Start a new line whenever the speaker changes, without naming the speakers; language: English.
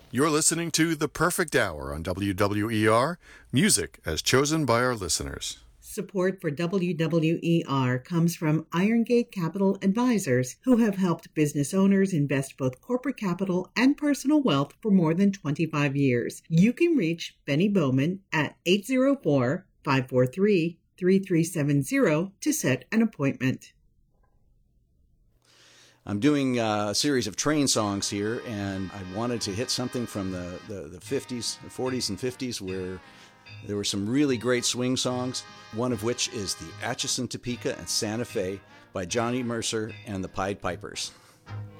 You're listening to The Perfect Hour on WWER, music as chosen by our listeners.
Support for WWER comes from Irongate Capital Advisors, who have helped business owners invest both corporate capital and personal wealth for more than 25 years. You can reach Benny Bowman at 804-543-3370 to set an appointment.
I'm doing a series of train songs here, and I wanted to hit something from the 50s, the 40s and 50s, where there were some really great swing songs, one of which is the Atchison, Topeka, and Santa Fe by Johnny Mercer and the Pied Pipers.